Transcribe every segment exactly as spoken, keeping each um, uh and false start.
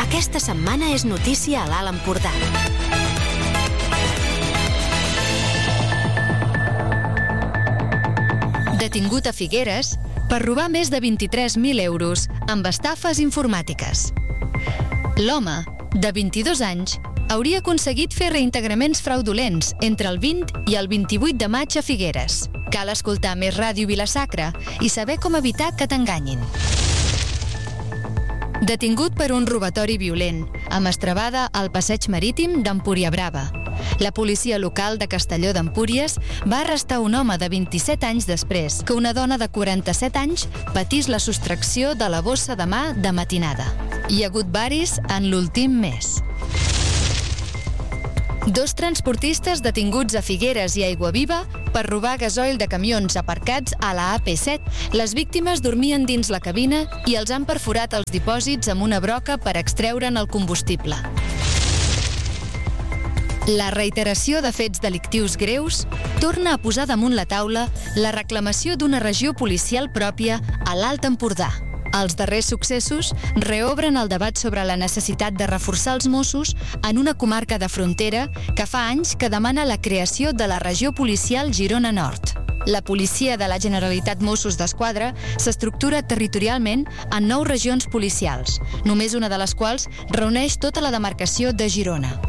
Aquesta setmana és notícia a l'Alt Empordà. Detingut a Figueres per robar més de vint-i-tres mil euros amb estafes informàtiques. L'home, de vint-i-dos anys, hauria aconseguit fer reintegraments fraudulents entre el vint i el vint-i-vuit de maig a Figueres. Cal escoltar més Ràdio Vila-sacra i saber com evitar que t'enganyin. Detingut per un robatori violent, amb estrabada al passeig marítim d'Empúria-Brava. La policia local de Castelló d'Empúries va arrestar un home de vint-i-set anys després que una dona de quaranta-set anys patís la sostracció de la bossa de mà de matinada. Hi ha hagut varis en l'últim mes. Dos transportistes detinguts a Figueres i Aiguaviva per robar gasoil de camions aparcats a la A P set. Les víctimes dormien dins la cabina i els han perforat els dipòsits amb una broca per extreure'n el combustible. La reiteració de fets delictius greus torna a posar damunt la taula la reclamació d'una regió policial pròpia a l'Alt Empordà. Els darrers successos reobren el debat sobre la necessitat de reforçar els Mossos en una comarca de frontera que fa anys que demana la creació de la regió policial Girona Nord. La policia de la Generalitat Mossos d'Esquadra s'estructura territorialment en nou regions policials, només una de les quals reuneix tota la demarcació de Girona.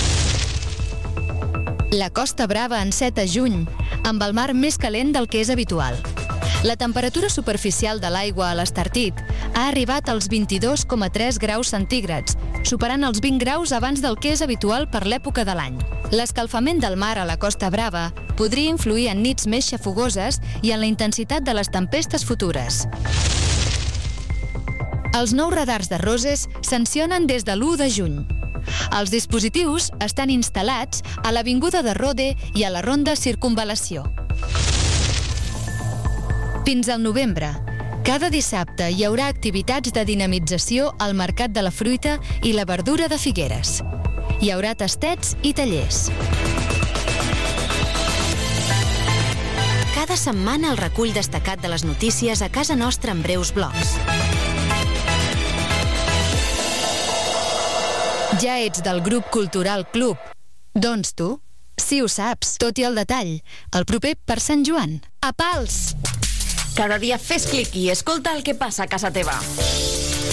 La Costa Brava enceta juny, amb el mar més calent del que és habitual. La temperatura superficial de l'aigua a l'Estartit ha arribat als vint-i-dos coma tres graus centígrads, superant els vint graus abans del que és habitual per l'època de l'any. L'escalfament del mar a la Costa Brava podria influir en nits més xafogoses i en la intensitat de les tempestes futures. Els nous radars de Roses sancionen des de l'u de juny. Els dispositius estan instal·lats a l'Avinguda de Rode i a la Ronda Circunvalació. Fins al novembre, cada dissabte hi haurà activitats de dinamització al Mercat de la Fruita i la Verdura de Figueres. Hi haurà tastets i tallers. Cada setmana el recull destacat de les notícies a casa nostra en breus blocs. Ja ets del grup cultural Club? Doncs tu, si ho saps, tot i el detall, el proper per Sant Joan. A pals! Cada dia fes clic i escolta el que passa a casa teva.